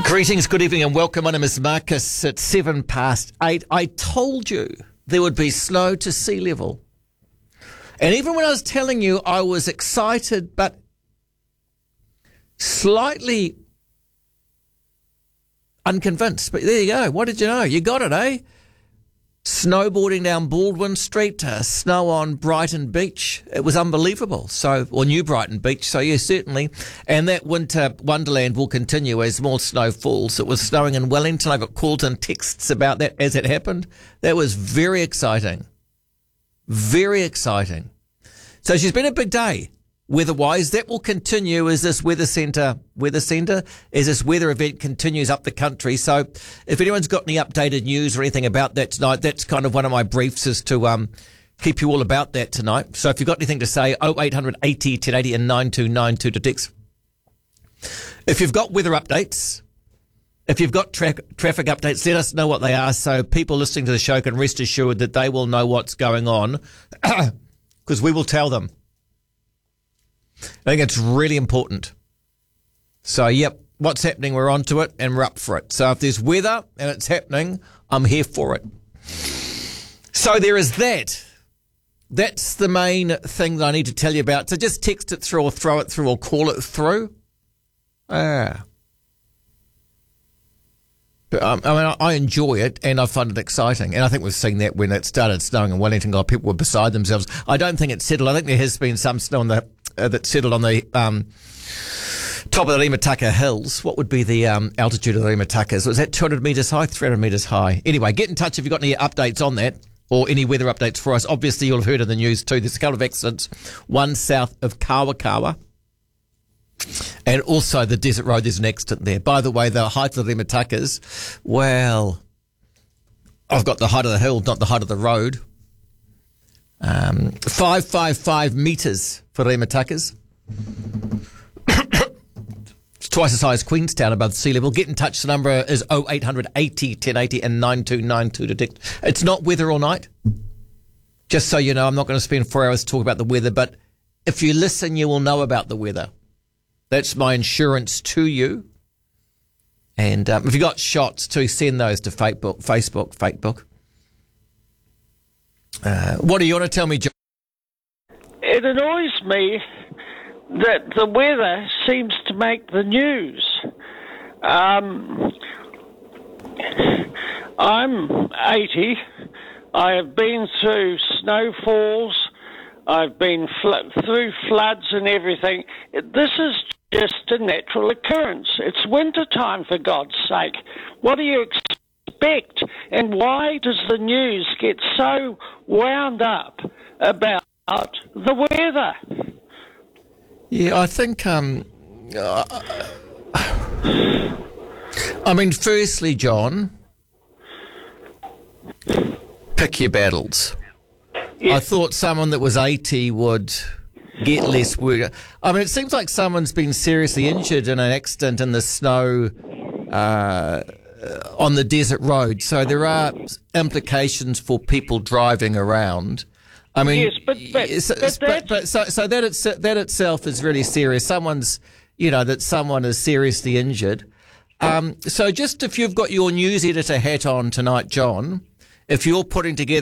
Greetings, good evening and welcome. My name is Marcus. At 8:07. I told you there would be snow to sea level. And even when I was telling you, I was excited but slightly unconvinced. But there you go. What did you know? You got it, eh? Snowboarding down Baldwin Street, snow on Brighton Beach. It was unbelievable. Or New Brighton Beach. So, yeah, certainly. And that winter wonderland will continue as more snow falls. It was snowing in Wellington. I got calls and texts about that as it happened. That was very exciting. Very exciting. So she's been a big day. Weather-wise, that will continue as this weather event continues up the country. So if anyone's got any updated news or anything about that tonight, that's kind of one of my briefs is to keep you all about that tonight. So if you've got anything to say, 0800 80 1080 and 9292 to text. If you've got weather updates, if you've got traffic updates, let us know what they are so people listening to the show can rest assured that they will know what's going on because we will tell them. I think it's really important. So, yep, what's happening, we're onto it and we're up for it. So if there's weather and it's happening, I'm here for it. So there is that. That's the main thing that I need to tell you about. So just text it through or throw it through or call it through. But, I enjoy it and I find it exciting. And I think we've seen that when it started snowing in Wellington, people were beside themselves. I don't think it's settled. I think there has been some snow on that settled on the top of the Rimutaka Hills. What would be the altitude of the Rimutakas? Was that 200 metres high, 300 metres high? Anyway, get in touch if you've got any updates on that or any weather updates for us. Obviously, you'll have heard in the news too. There's a couple of accidents, one south of Kawakawa. And also the Desert Road, there's an accident there. By the way, the height of the Rimutakas, well, I've got the height of the hill, not the height of the road. 555 metres for Rimutakas. It's twice as high as Queenstown above sea level. Get in touch. The number is 0800 80 1080 and 9292 to text. It's not weather all night. Just so you know, I'm not going to spend 4 hours talking about the weather, but if you listen, you will know about the weather. That's my insurance to you. And if you got shots too, send those to Facebook. What do you want to tell me, John? It annoys me that the weather seems to make the news. I'm 80. I have been through snowfalls. I've been through floods and everything. This is just a natural occurrence. It's winter time, for God's sake. What do you expect? And why does the news get so wound up about the weather? Yeah, I think, firstly, John, pick your battles. Yes. I thought someone that was 80 would get less work. It seems like someone's been seriously injured in an accident in the snow on the desert road. So there are implications for people driving around. Yes, but that itself is really serious. Someone is seriously injured. So just if you've got your news editor hat on tonight, John, if you're putting together